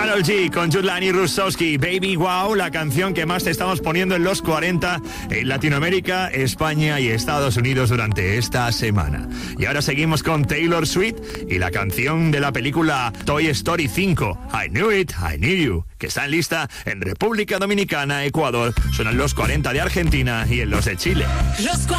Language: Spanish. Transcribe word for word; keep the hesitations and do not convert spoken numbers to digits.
Karol G con Jutlani Russowski, Baby Wow, la canción que más te estamos poniendo en los cuarenta en Latinoamérica, España y Estados Unidos durante esta semana. Y ahora seguimos con Taylor Swift y la canción de la película Toy Story cinco, I Knew It, I Knew You, que está en lista en República Dominicana, Ecuador, suenan los cuarenta de Argentina y en los de Chile. Los